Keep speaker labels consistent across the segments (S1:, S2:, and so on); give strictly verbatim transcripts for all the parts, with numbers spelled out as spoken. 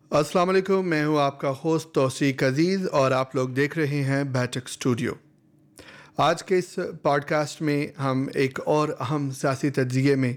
S1: السلام علیکم، میں ہوں آپ کا ہوسٹ توثیق عزیز اور آپ لوگ دیکھ رہے ہیں بیٹک اسٹوڈیو۔ آج کے اس پوڈ کاسٹ میں ہم ایک اور اہم سیاسی تجزیے میں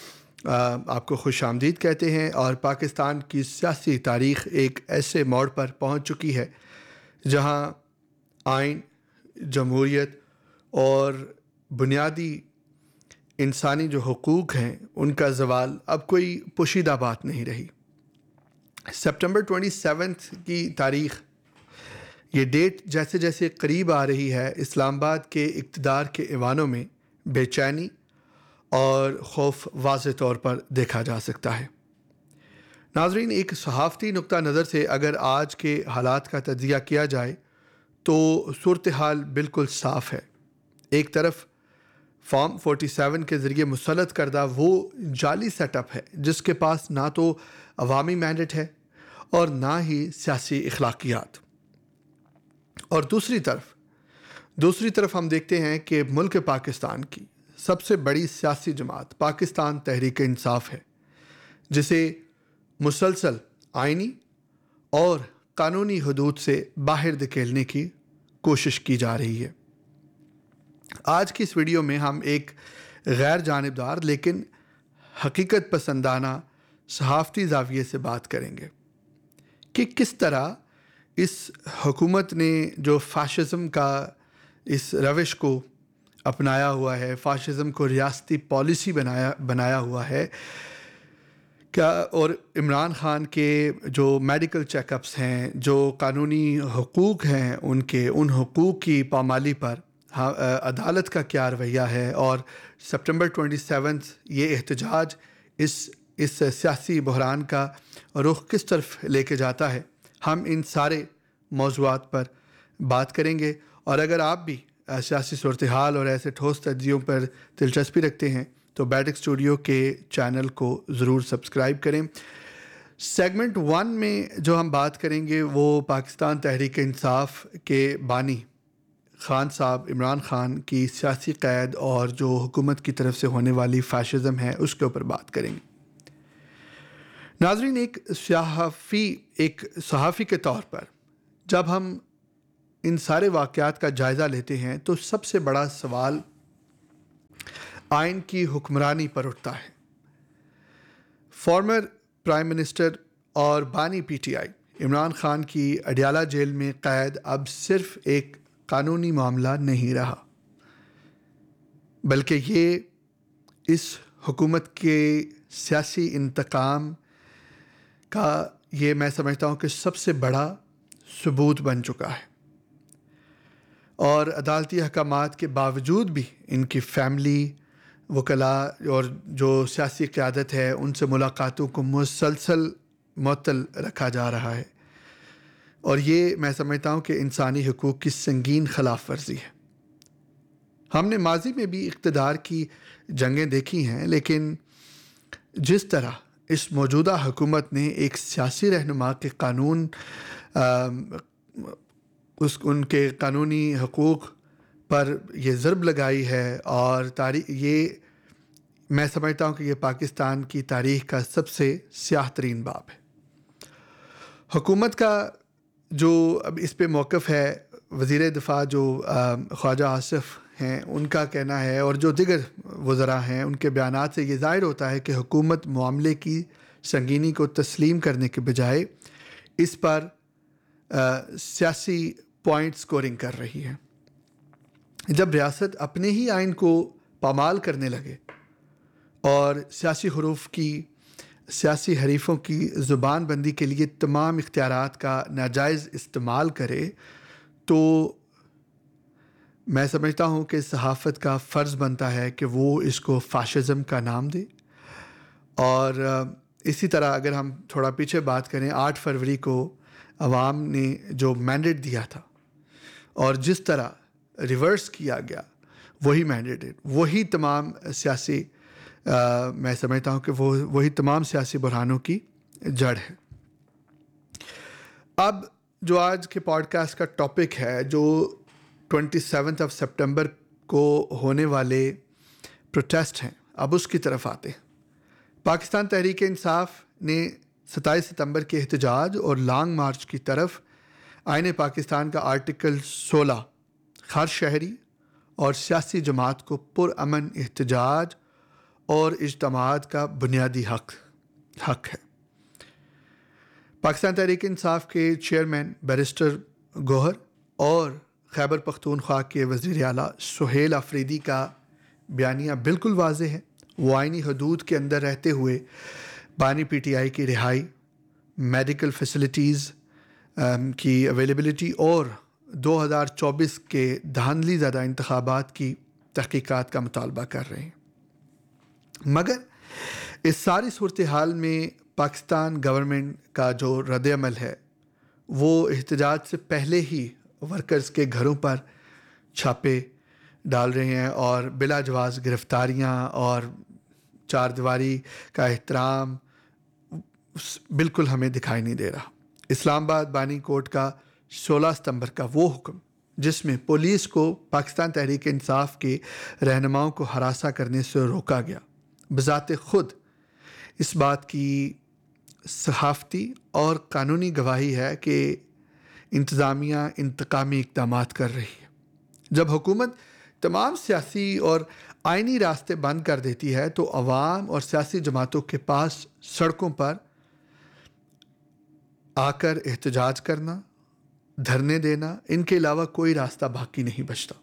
S1: آپ کو خوش آمدید کہتے ہیں، اور پاکستان کی سیاسی تاریخ ایک ایسے موڑ پر پہنچ چکی ہے جہاں آئین، جمہوریت اور بنیادی انسانی جو حقوق ہیں ان کا زوال اب کوئی پوشیدہ بات نہیں رہی۔ سپٹمبر ٹوئنٹی سیونتھ کی تاریخ، یہ ڈیٹ جیسے جیسے قریب آ رہی ہے، اسلام آباد کے اقتدار کے ایوانوں میں بے چینی اور خوف واضح طور پر دیکھا جا سکتا ہے۔ ناظرین، ایک صحافتی نقطہ نظر سے اگر آج کے حالات کا تجزیہ کیا جائے تو صورتحال بالکل صاف ہے۔ ایک طرف فارم فورٹی سیون کے ذریعے مسلط کردہ وہ جعلی سیٹ اپ ہے جس کے پاس نہ تو عوامی مینڈیٹ ہے اور نہ ہی سیاسی اخلاقیات، اور دوسری طرف دوسری طرف ہم دیکھتے ہیں کہ ملک پاکستان کی سب سے بڑی سیاسی جماعت پاکستان تحریک انصاف ہے، جسے مسلسل آئینی اور قانونی حدود سے باہر دھکیلنے کی کوشش کی جا رہی ہے۔ آج کی اس ویڈیو میں ہم ایک غیر جانبدار لیکن حقیقت پسندانہ صحافتی زاویے سے بات کریں گے کہ کس طرح اس حکومت نے جو فاشزم کا اس روش کو اپنایا ہوا ہے، فاشزم کو ریاستی پالیسی بنایا بنایا ہوا ہے کیا، اور عمران خان کے جو میڈیکل چیک اپس ہیں، جو قانونی حقوق ہیں، ان کے ان حقوق کی پامالی پر عدالت کا کیا رویہ ہے، اور سپٹمبر ٹوئنٹی سیونتھ یہ احتجاج اس اس سیاسی بحران کا رخ کس طرف لے کے جاتا ہے، ہم ان سارے موضوعات پر بات کریں گے۔ اور اگر آپ بھی سیاسی صورتحال اور ایسے ٹھوس تجزیوں پر دلچسپی رکھتے ہیں تو بیٹک اسٹوڈیو کے چینل کو ضرور سبسکرائب کریں۔ سیگمنٹ ون میں جو ہم بات کریں گے وہ پاکستان تحریک انصاف کے بانی خان صاحب عمران خان کی سیاسی قید اور جو حکومت کی طرف سے ہونے والی فاشزم ہے اس کے اوپر بات کریں گے۔ ناظرین، ایک صحافی ایک صحافی کے طور پر جب ہم ان سارے واقعات کا جائزہ لیتے ہیں تو سب سے بڑا سوال آئین کی حکمرانی پر اٹھتا ہے۔ فارمر پرائم منسٹر اور بانی P T I Imran Khan کی اڈیالہ جیل میں قید اب صرف ایک قانونی معاملہ نہیں رہا، بلکہ یہ اس حکومت کے سیاسی انتقام کا یہ میں سمجھتا ہوں کہ سب سے بڑا ثبوت بن چکا ہے، اور عدالتی احکامات کے باوجود بھی ان کی فیملی، وکلاء اور جو سیاسی قیادت ہے ان سے ملاقاتوں کو مسلسل معطل رکھا جا رہا ہے، اور یہ میں سمجھتا ہوں کہ انسانی حقوق کی سنگین خلاف ورزی ہے۔ ہم نے ماضی میں بھی اقتدار کی جنگیں دیکھی ہیں، لیکن جس طرح اس موجودہ حکومت نے ایک سیاسی رہنما کے قانون اس ان کے قانونی حقوق پر یہ ضرب لگائی ہے، اور تاریخ یہ میں سمجھتا ہوں کہ یہ پاکستان کی تاریخ کا سب سے سیاہ ترین باب ہے۔ حکومت کا جو اب اس پہ موقف ہے، وزیر دفاع جو خواجہ آصف ہیں ان کا کہنا ہے، اور جو دیگر وزراء ہیں ان کے بیانات سے یہ ظاہر ہوتا ہے کہ حکومت معاملے کی سنگینی کو تسلیم کرنے کے بجائے اس پر آ, سیاسی پوائنٹ سکورنگ کر رہی ہے۔ جب ریاست اپنے ہی آئین کو پامال کرنے لگے اور سیاسی حروف کی سیاسی حریفوں کی زبان بندی کے لیے تمام اختیارات کا ناجائز استعمال کرے، تو میں سمجھتا ہوں کہ صحافت کا فرض بنتا ہے کہ وہ اس کو فاشزم کا نام دے۔ اور اسی طرح اگر ہم تھوڑا پیچھے بات کریں، آٹھ فروری کو عوام نے جو مینڈیٹ دیا تھا اور جس طرح ریورس کیا گیا، وہی مینڈیٹ وہی تمام سیاسی آ, میں سمجھتا ہوں کہ وہ وہی تمام سیاسی بحرانوں کی جڑ ہے۔ اب جو آج کے پوڈ کاسٹ کا ٹاپک ہے، جو ٹوئنٹی سیونتھ آف سپٹمبر کو ہونے والے پروٹیسٹ ہیں، اب اس کی طرف آتے ہیں۔ پاکستان تحریک انصاف نے ستائیس ستمبر کے احتجاج اور لانگ مارچ کی طرف آئین پاکستان کا آرٹیکل سولہ ہر شہری اور سیاسی جماعت کو پرامن احتجاج اور اجتماعات کا بنیادی حق حق ہے۔ پاکستان تحریک انصاف کے چیئرمین بیرسٹر گوہر اور خیبر پختونخوا کے وزیر اعلیٰ سہیل آفریدی کا بیانیہ بالکل واضح ہے۔ وہ آئینی حدود کے اندر رہتے ہوئے بانی پی ٹی آئی کی رہائی، میڈیکل فیسلٹیز کی اویلیبلٹی اور دو ہزار چوبیس کے دھاندلی زدہ انتخابات کی تحقیقات کا مطالبہ کر رہے ہیں۔ مگر اس ساری صورتحال میں پاکستان گورنمنٹ کا جو رد عمل ہے وہ احتجاج سے پہلے ہی ورکرز کے گھروں پر چھاپے ڈال رہے ہیں اور بلا جواز گرفتاریاں اور چار دیواری کا احترام بالکل ہمیں دکھائی نہیں دے رہا۔ اسلام آباد بانی کوٹ کا سولہ ستمبر کا وہ حکم جس میں پولیس کو پاکستان تحریک انصاف کے رہنماؤں کو ہراساں کرنے سے روکا گیا، بذات خود اس بات کی صحافتی اور قانونی گواہی ہے کہ انتظامیہ انتقامی اقدامات کر رہی ہے۔ جب حکومت تمام سیاسی اور آئینی راستے بند کر دیتی ہے تو عوام اور سیاسی جماعتوں کے پاس سڑکوں پر آ کر احتجاج کرنا، دھرنے دینا، ان کے علاوہ کوئی راستہ باقی نہیں بچتا۔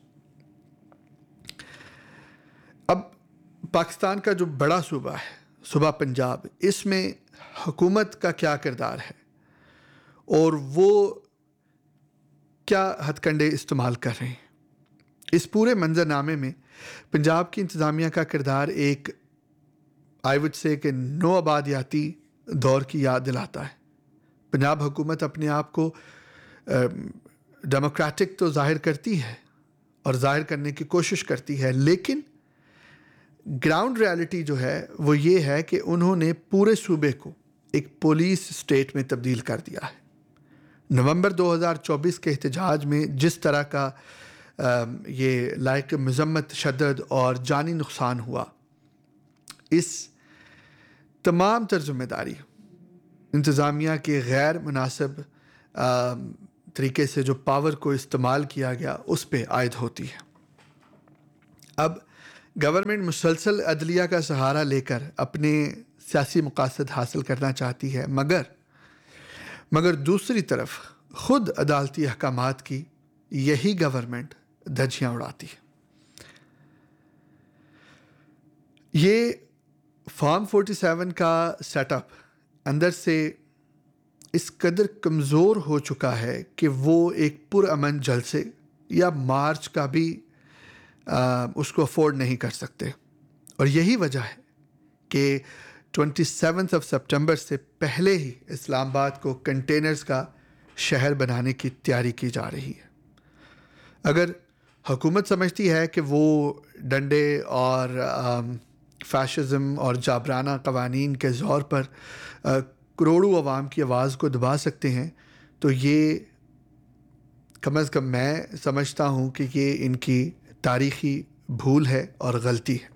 S1: اب پاکستان کا جو بڑا صوبہ ہے، صوبہ پنجاب، اس میں حکومت کا کیا کردار ہے اور وہ کیا ہتھ کنڈے استعمال کر رہے ہیں؟ اس پورے منظرنامے میں پنجاب کی انتظامیہ کا کردار ایک آئی وڈ سے کہ نو آبادیاتی دور کی یاد دلاتا ہے۔ پنجاب حکومت اپنے آپ کو ڈیموکریٹک تو ظاہر کرتی ہے اور ظاہر کرنے کی کوشش کرتی ہے، لیکن گراؤنڈ ریالٹی جو ہے وہ یہ ہے کہ انہوں نے پورے صوبے کو ایک پولیس اسٹیٹ میں تبدیل کر دیا ہے۔ نومبر دو ہزار چوبیس کے احتجاج میں جس طرح کا یہ لائق مذمت، تشدد اور جانی نقصان ہوا، اس تمام تر ذمہ داری انتظامیہ کے غیر مناسب طریقے سے جو پاور کو استعمال کیا گیا اس پہ عائد ہوتی ہے۔ اب گورنمنٹ مسلسل عدلیہ کا سہارا لے کر اپنے سیاسی مقاصد حاصل کرنا چاہتی ہے، مگر مگر دوسری طرف خود عدالتی احکامات کی یہی گورنمنٹ دھجیاں اڑاتی ہے۔ یہ فارم فورٹی سیون کا سیٹ اپ اندر سے اس قدر کمزور ہو چکا ہے کہ وہ ایک پرامن جلسے یا مارچ کا بھی آ, اس کو افورڈ نہیں کر سکتے، اور یہی وجہ ہے کہ ٹوئنٹی سیونتھ آف سپٹمبر سے پہلے ہی اسلام آباد کو کنٹینرز کا شہر بنانے کی تیاری کی جا رہی ہے۔ اگر حکومت سمجھتی ہے کہ وہ ڈنڈے اور فیشزم اور جابرانہ قوانین کے زور پر کروڑوں عوام کی آواز کو دبا سکتے ہیں، تو یہ کم از کم میں سمجھتا ہوں کہ یہ ان کی تاریخی بھول ہے اور غلطی ہے۔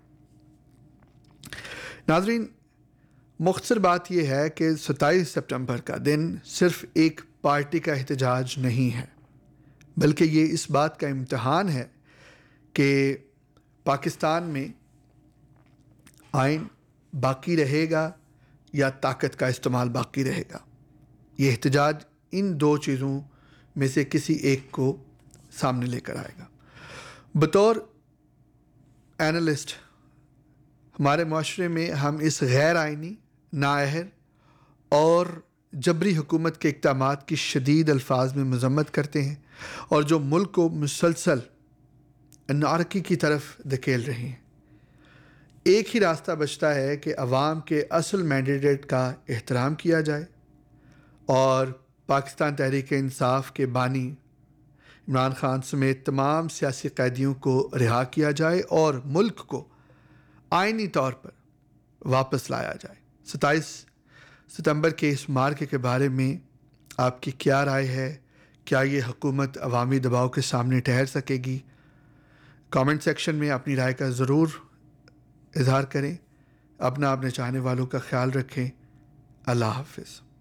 S1: ناظرین، مختصر بات یہ ہے کہ ستائیس سپٹمبر کا دن صرف ایک پارٹی کا احتجاج نہیں ہے، بلکہ یہ اس بات کا امتحان ہے کہ پاکستان میں آئین باقی رہے گا یا طاقت کا استعمال باقی رہے گا۔ یہ احتجاج ان دو چیزوں میں سے کسی ایک کو سامنے لے کر آئے گا۔ بطور اینالسٹ ہمارے معاشرے میں ہم اس غیر آئینی، نااہل اور جبری حکومت کے اقدامات کی شدید الفاظ میں مذمت کرتے ہیں اور جو ملک کو مسلسل انارکی کی طرف دھکیل رہے ہیں۔ ایک ہی راستہ بچتا ہے کہ عوام کے اصل مینڈیٹ کا احترام کیا جائے اور پاکستان تحریک انصاف کے بانی عمران خان سمیت تمام سیاسی قیدیوں کو رہا کیا جائے اور ملک کو آئینی طور پر واپس لایا جائے۔ ستائیس ستمبر کے اس مارکے کے بارے میں آپ کی کیا رائے ہے؟ کیا یہ حکومت عوامی دباؤ کے سامنے ٹھہر سکے گی؟ کامنٹ سیکشن میں اپنی رائے کا ضرور اظہار کریں۔ اپنا اپنے چاہنے والوں کا خیال رکھیں۔ اللہ حافظ.